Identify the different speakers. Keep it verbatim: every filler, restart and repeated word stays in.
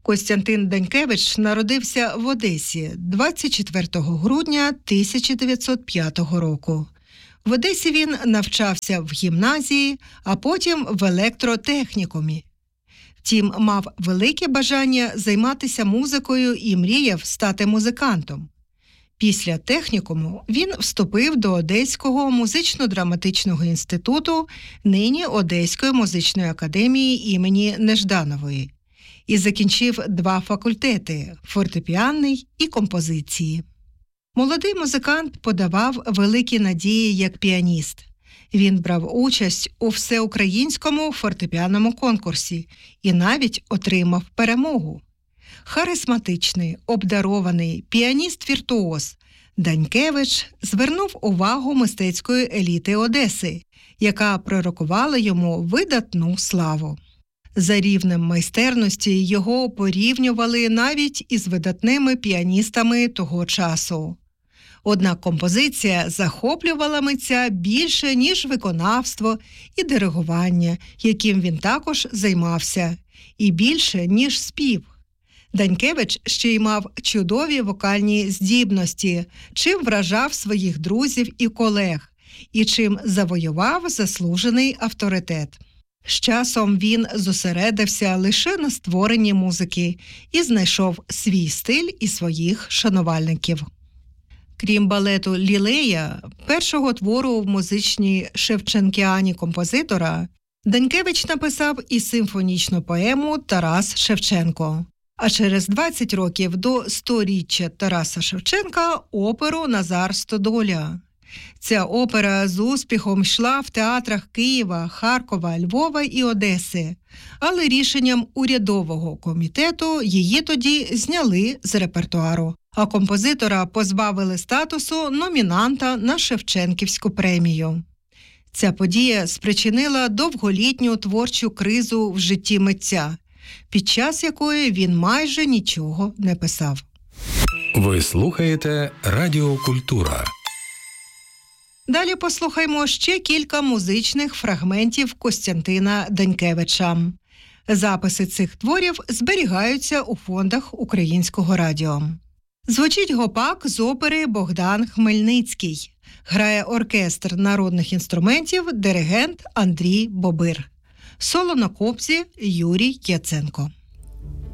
Speaker 1: Костянтин Данькевич народився в Одесі двадцять четвертого грудня тисяча дев'ятсот п'ятого року. В Одесі він навчався в гімназії, а потім в електротехнікумі. Втім, мав велике бажання займатися музикою і мріяв стати музикантом. Після технікуму він вступив до Одеського музично-драматичного інституту, нині Одеської музичної академії імені Нежданової, і закінчив два факультети – фортепіанний і композиції. Молодий музикант подавав великі надії як піаніст. Він брав участь у всеукраїнському фортепіанному конкурсі і навіть отримав перемогу. Харизматичний, обдарований піаніст-віртуоз Данькевич звернув увагу мистецької еліти Одеси, яка пророкувала йому видатну славу. За рівнем майстерності його порівнювали навіть із видатними піаністами того часу. Однак композиція захоплювала митця більше, ніж виконавство і диригування, яким він також займався, і більше, ніж спів. Данькевич ще й мав чудові вокальні здібності, чим вражав своїх друзів і колег, і чим завоював заслужений авторитет. З часом він зосередився лише на створенні музики і знайшов свій стиль і своїх шанувальників. Крім балету «Лілея», першого твору в музичній шевченкіані композитора, Данькевич написав і симфонічну поему «Тарас Шевченко». А через двадцять років до сторіччя Тараса Шевченка – оперу «Назар Стодоля». Ця опера з успіхом йшла в театрах Києва, Харкова, Львова і Одеси, але рішенням урядового комітету її тоді зняли з репертуару, а композитора позбавили статусу номінанта на Шевченківську премію. Ця подія спричинила довголітню творчу кризу в житті митця, під час якої він майже нічого не писав.
Speaker 2: Ви слухаєте Радіо Культура.
Speaker 1: Далі послухаймо ще кілька музичних фрагментів Костянтина Данькевича. Записи цих творів зберігаються у фондах Українського радіо. Звучить гопак з опери «Богдан Хмельницький». Грає оркестр народних інструментів, диригент Андрій Бобир. Соло на кобзі Юрій Яценко.